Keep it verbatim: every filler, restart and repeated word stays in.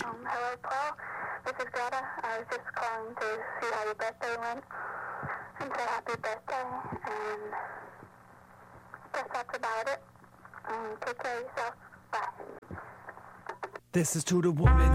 Um, hello, Paul. This is Greta. I was just calling to see how your birthday went and say happy birthday. And I guess that's about it. Um, take care of yourself. Bye. This is to the woman